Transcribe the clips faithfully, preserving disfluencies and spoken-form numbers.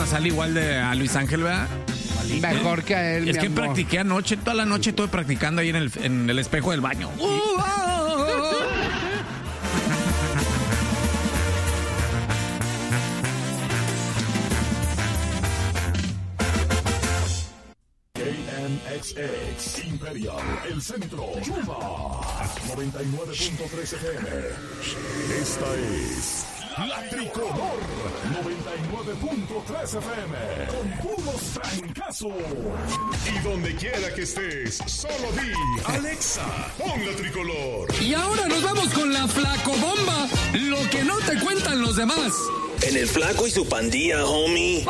me sale igual de a Luis Ángel, ¿verdad? Mejor que a él, Es mi que amor. practiqué anoche, toda la noche estuve practicando ahí en el, en el espejo del baño. Uh, oh, oh, oh. K M X X Imperial, el centro, Yuma, noventa y nueve punto tres F M. Esta es La Tricolor, noventa y nueve punto tres F M, con puros francazos. Y donde quiera que estés, solo di, Alexa, pon La Tricolor. Y ahora nos vamos con la flacobomba, lo que no te cuentan los demás. En el Flaco y su pandilla, homie.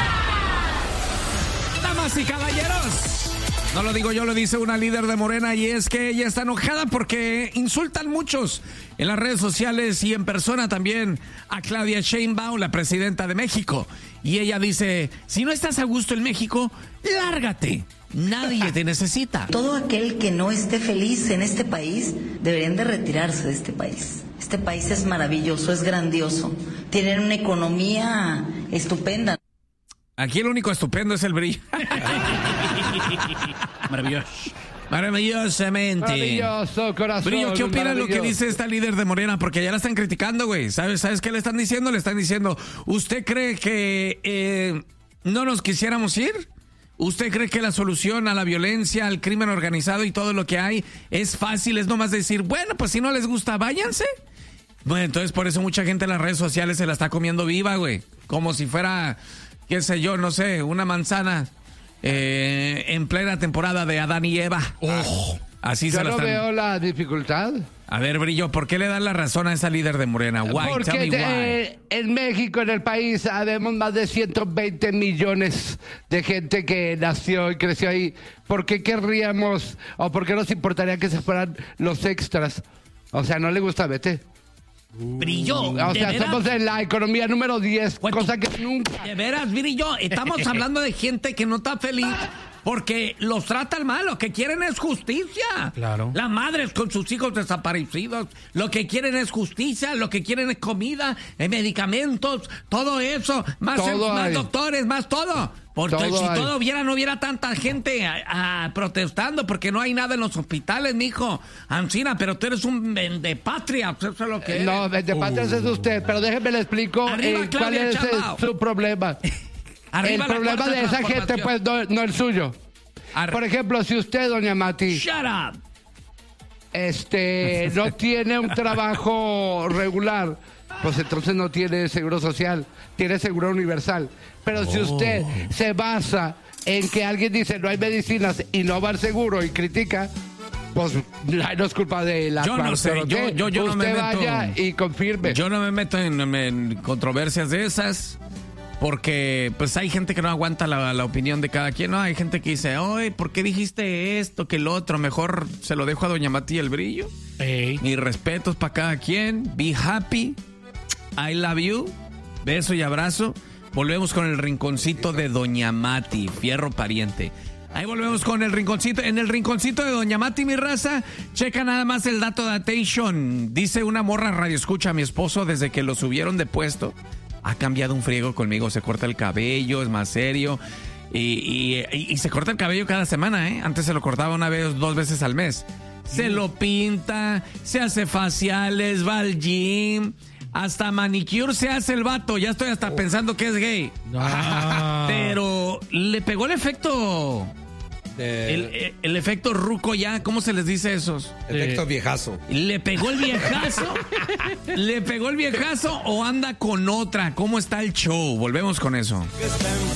Damas y caballeros, no lo digo yo, lo dice una líder de Morena, y es que ella está enojada porque insultan muchos en las redes sociales y en persona también a Claudia Sheinbaum, la presidenta de México. Y ella dice, si no estás a gusto en México, lárgate. Nadie te necesita. Todo aquel que no esté feliz en este país deberían de retirarse de este país. Este país es maravilloso, es grandioso. Tienen una economía estupenda. Aquí el único estupendo es el brillo. Maravilloso. Maravillosamente. Maravilloso, corazón. Brillo, ¿qué opinas de lo que maravilloso. dice esta líder de Morena? Porque ya la están criticando, güey. ¿Sabes, ¿Sabes qué le están diciendo? Le están diciendo, ¿usted cree que eh, no nos quisiéramos ir? ¿Usted cree que la solución a la violencia, al crimen organizado y todo lo que hay es fácil? Es nomás decir, bueno, pues si no les gusta, váyanse. Bueno, entonces por eso mucha gente en las redes sociales se la está comiendo viva, güey. Como si fuera, qué sé yo, no sé, una manzana eh, en plena temporada de Adán y Eva. Oh, así Yo se la no están... veo la dificultad. A ver, Brillo, ¿por qué le dan la razón a esa líder de Morena? Why? Tell Porque me why. eh, en México, en el país, habemos más de ciento veinte millones de gente que nació y creció ahí. ¿Por qué querríamos o por qué nos importaría que se fueran los extras? O sea, ¿no le gusta Vete? Brillo. O ¿de sea, veras? somos en la economía número diez, ¿Cuánto? cosa que nunca... De veras, Brillo, estamos hablando de gente que no está feliz porque los tratan mal. Lo que quieren es justicia. Claro. Las madres con sus hijos desaparecidos, lo que quieren es justicia, lo que quieren es comida, eh, medicamentos, todo eso, más, Todo más hay. doctores, más todo. Porque Todo si hay. todo hubiera, no hubiera tanta gente a, a, protestando, porque no hay nada en los hospitales, mijo. Ancina, pero tú eres un vendepatria, eso es lo que eres. No, de patas es usted, pero déjeme le explico Arriba, eh, cuál Claudia es eh, Sheinbaum. su problema. Arriba el la problema cuarta de esa gente, transformación. pues, no, no el suyo. Ar- Por ejemplo, si usted, doña Mati, Shut up. este, no tiene un trabajo regular, pues entonces no tiene seguro social, tiene seguro universal. Pero si usted se basa en que alguien dice no hay medicinas y no va al seguro y critica, pues ay, no es culpa de la Yo no sé, cuarta, ¿ok? yo- yo- yo no usted me meto- vaya y confirme. Yo no me meto en, en controversias de esas, porque pues hay gente que no aguanta la, la opinión de cada quien, ¿no? Hay gente que dice, oye, ¿por qué dijiste esto, que el otro? Mejor se lo dejo a doña Mati el Brillo. Ey. Mis respetos para cada quien. Be happy. I love you. Beso y abrazo. Volvemos con el rinconcito de doña Mati, fierro pariente. Ahí volvemos con el rinconcito. En el rinconcito de doña Mati, mi raza, checa nada más el dato de attention. Dice una morra radio escucha, mi esposo desde que lo subieron de puesto ha cambiado un friego conmigo. Se corta el cabello, es más serio y, y, y, y se corta el cabello cada semana, ¿eh? Antes se lo cortaba una vez, dos veces al mes. Se lo pinta, se hace faciales, va al gym, hasta manicure se hace el vato. Ya estoy hasta pensando que es gay. Ah. Pero le pegó el efecto... De- El, el- el efecto ruco ya, ¿cómo se les dice esos? efecto viejazo. ¿Le pegó el viejazo? ¿Le pegó el viejazo o anda con otra? ¿Cómo está el show? Volvemos con eso.